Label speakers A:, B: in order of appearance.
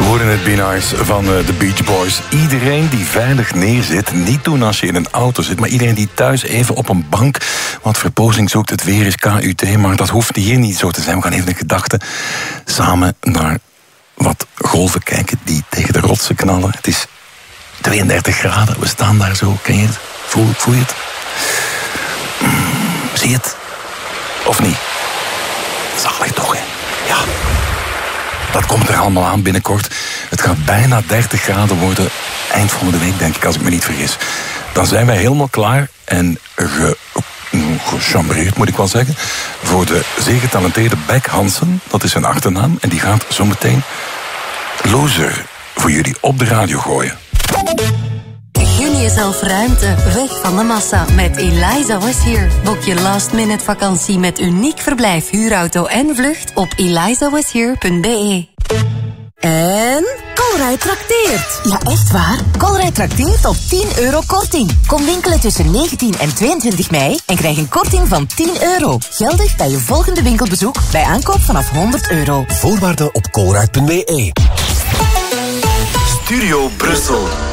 A: horen het Be Nice van de Beach Boys. Iedereen die veilig neerzit, niet doen als je in een auto zit, maar iedereen die thuis even op een bank, want verpozing zoekt, het weer is KUT, maar dat hoeft hier niet zo te zijn. We gaan even in gedachten samen naar wat golven kijken die tegen de rotsen knallen. Het is 32 graden, we staan daar zo, ken je het? Voel je het? Zie je het? Of niet? Zalig toch, hè? Ja. Dat komt er allemaal aan binnenkort. Het gaat bijna 30 graden worden. Eind volgende week, denk ik, als ik me niet vergis. Dan zijn wij helemaal klaar en gechambreerd, moet ik wel zeggen, voor de zeer getalenteerde Beck Hansen. Dat is zijn achternaam. En die gaat zometeen Loser voor jullie op de radio gooien.
B: Gun jezelf ruimte, weg van de massa met Eliza Was Here. Boek je last-minute vakantie met uniek verblijf, huurauto en vlucht op elizawashere.be.
C: En Colruyt trakteert. Ja, echt waar. Colruyt trakteert op €10 korting. Kom winkelen tussen 19 en 22 mei en krijg een korting van €10. Geldig bij je volgende winkelbezoek bij aankoop vanaf €100.
D: Voorwaarden op colruyt.be.
E: Studio Brussel.